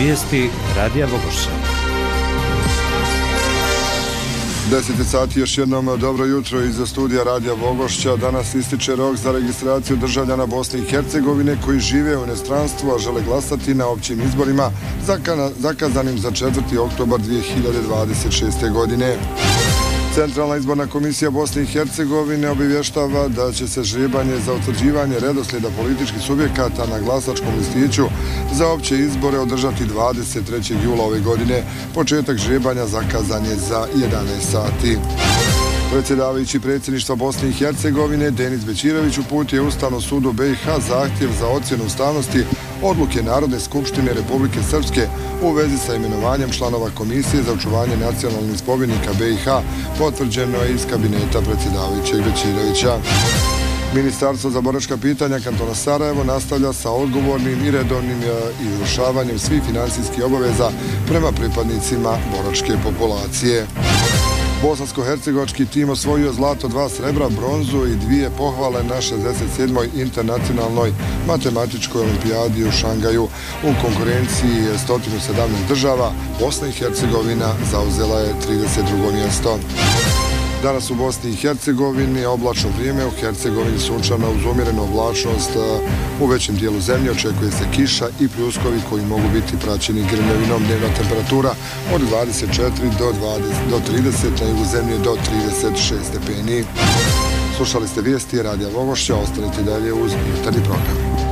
Vijesti Radija Vogošća. 10 sati, još jednom dobro jutro iz studija Radija Vogošća. Danas ističe rok za registraciju državljana Bosne i Hercegovine koji žive u inostranstvu, a žele glasati na općim izborima zakazanim za 4. oktobar 2026. godine. Centralna izborna komisija Bosne i Hercegovine obavještava da će se žrebanje za utvrđivanje redoslijeda političkih subjekata na glasačkom listiću za opće izbore održati 23. jula ove godine. Početak žrebanja zakazan je za 11 sati. Predsjedavajući predsjedništva Bosne i Hercegovine Denis Bećirović uputio je Ustavnom sudu BiH zahtjev za ocjenu ustavnosti odluke Narodne skupštine Republike Srpske u vezi sa imenovanjem članova Komisije za očuvanje nacionalnih spomenika BiH, potvrđeno je iz kabineta predsjedavajućeg Bećirovića. Ministarstvo za boračka pitanja kantona Sarajevo nastavlja sa odgovornim i redovnim izvršavanjem svih financijskih obaveza prema pripadnicima boračke populacije. Bosansko-hercegovački tim osvojio zlato, 2 srebra, bronzu i 2 pohvale na 67. internacionalnoj matematičkoj olimpijadi u Šangaju. U konkurenciji 117 država, Bosna i Hercegovina zauzela je 32. mjesto. Danas u Bosni i Hercegovini oblačno vrijeme, u Hercegovini sunčana uz umjerenu oblačnost, u većem dijelu zemlje očekuje se kiša i pljuskovi koji mogu biti praćeni grmljavinom. Dnevna temperatura od 24 do 30, na jugu zemlje do 36 stepeni. Slušali ste vijesti Radija Vogošća, ostanite dalje uz jutarnji program.